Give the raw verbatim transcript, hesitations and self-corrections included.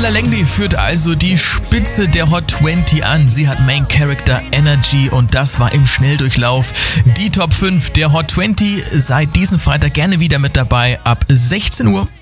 Ella Langley führt also die Spitze der Hot zwanzig an. Sie hat Main Character Energy und das war im Schnelldurchlauf. Die Top fünf der Hot zwanzig seit diesem Freitag gerne wieder mit dabei ab sechzehn Uhr.